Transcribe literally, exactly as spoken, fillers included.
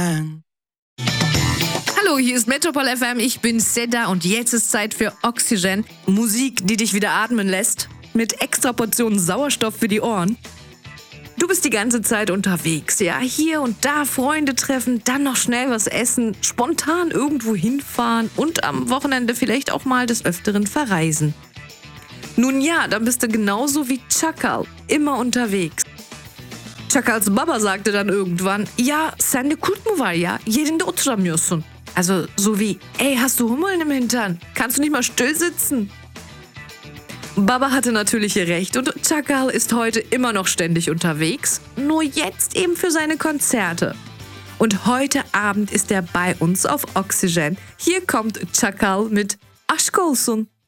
Hallo, hier ist Metropol F M, ich bin Seda und jetzt ist Zeit für Oxygen. Musik, die dich wieder atmen lässt, mit extra Portionen Sauerstoff für die Ohren. Du bist die ganze Zeit unterwegs, ja, hier und da Freunde treffen, dann noch schnell was essen, spontan irgendwo hinfahren und am Wochenende vielleicht auch mal des Öfteren verreisen. Nun ja, dann bist du genauso wie Çakal, immer unterwegs. Çakals Baba sagte dann irgendwann, ja, sende kurt mu var ya, yerinde oturamıyorsun. Also so wie, ey, hast du Hummeln im Hintern? Kannst du nicht mal still sitzen? Baba hatte natürlich recht und Çakal ist heute immer noch ständig unterwegs, nur jetzt eben für seine Konzerte. Und heute Abend ist er bei uns auf Oxygen. Hier kommt Çakal mit Aşk olsun.